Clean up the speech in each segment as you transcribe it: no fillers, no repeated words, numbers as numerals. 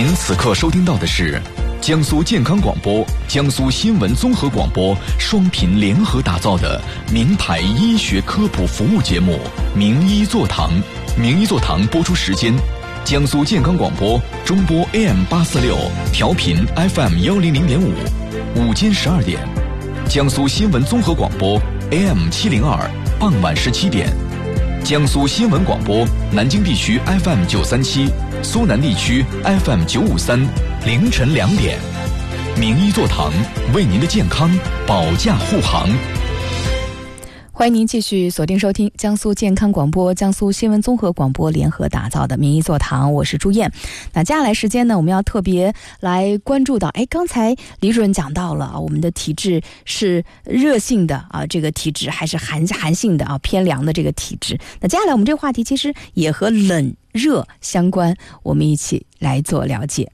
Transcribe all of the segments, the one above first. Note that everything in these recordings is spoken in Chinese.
您此刻收听到的是江苏健康广播、江苏新闻综合广播双频联合打造的名牌医学科普服务节目《名医座堂》。名医座堂播出时间：江苏健康广播中波 AM846，调频 FM100.5，午间12点；江苏新闻综合广播 AM702，傍晚17点；江苏新闻广播南京地区 FM937，苏南地区 FM953，凌晨2点。名医座堂为您的健康保驾护航。 欢迎您继续锁定收听江苏健康广播、江苏新闻综合广播联合打造的名医座堂，我是朱燕。那接下来时间呢，我们要特别来关注到，刚才李主任讲到了我们的体质是热性的这个体质还是寒性的偏凉的这个体质。那接下来我们这个话题其实也和冷热相关，我们一起来做了解。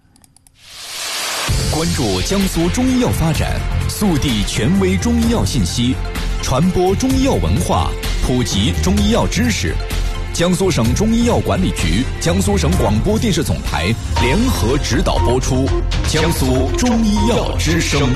关注江苏中医药发展，速递权威中医药信息，传播中医药文化，普及中医药知识。江苏省中医药管理局、江苏省广播电视总台联合指导播出江苏中医药之声。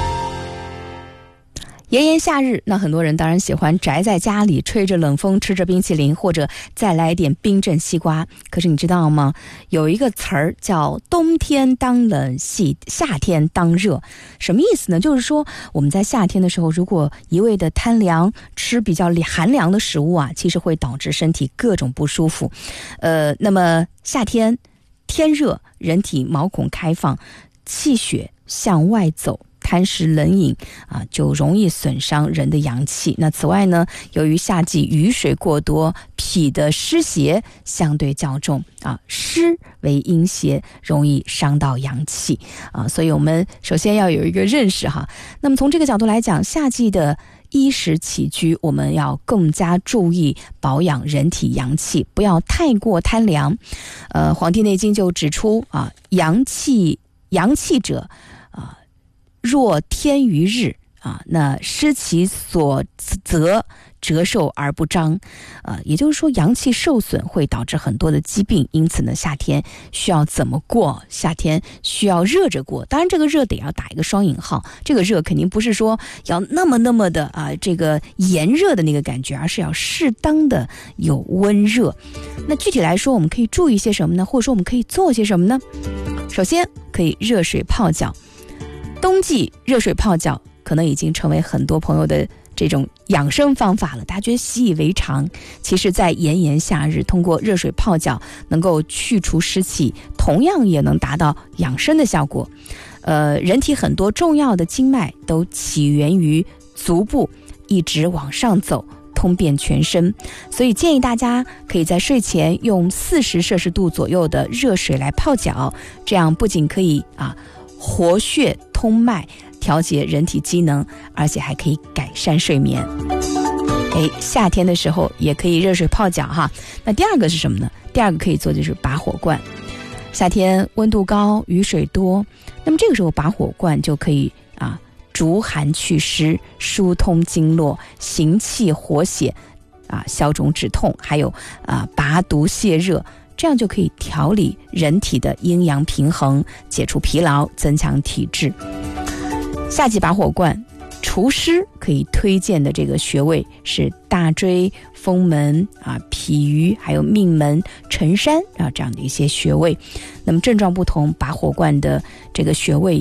炎炎夏日，那很多人当然喜欢宅在家里，吹着冷风，吃着冰淇淋，或者再来点冰镇西瓜。可是你知道吗？有一个词儿叫冬天当冷，夏天当热。什么意思呢？就是说我们在夏天的时候，如果一味的贪凉，吃比较寒凉的食物其实会导致身体各种不舒服。那么夏天天热，人体毛孔开放，气血向外走，贪食冷饮就容易损伤人的阳气。那此外呢，由于夏季雨水过多，脾的湿邪相对较重湿为阴邪，容易伤到阳气所以我们首先要有一个认识那么从这个角度来讲，夏季的衣食起居我们要更加注意保养人体阳气，不要太过贪凉。黄帝内经就指出阳气者若天于日那失其所则，折寿而不彰。也就是说阳气受损会导致很多的疾病，因此呢，夏天需要怎么过？夏天需要热着过。当然这个热得要打一个双引号，这个热肯定不是说要那么的这个炎热的那个感觉，而是要适当的有温热。那具体来说我们可以注意些什么呢？或者说我们可以做些什么呢？首先可以热水泡脚。冬季热水泡脚可能已经成为很多朋友的这种养生方法了，大家觉得习以为常。其实在炎炎夏日，通过热水泡脚能够去除湿气，同样也能达到养生的效果。人体很多重要的经脉都起源于足部，一直往上走，通遍全身。所以建议大家可以在睡前用40摄氏度左右的热水来泡脚，这样不仅可以活血通脉，调节人体机能，而且还可以改善睡眠。夏天的时候也可以热水泡脚那第二个是什么呢？第二个可以做的就是拔火罐。夏天温度高，雨水多，那么这个时候拔火罐就可以逐寒祛湿，疏通经络，行气活血消肿止痛，还有拔毒泻热，这样就可以调理人体的阴阳平衡，解除疲劳，增强体质。夏季拔火罐除湿可以推荐的这个穴位是大椎、风门脾俞，还有命门、承山这样的一些穴位。那么症状不同，拔火罐的这个穴位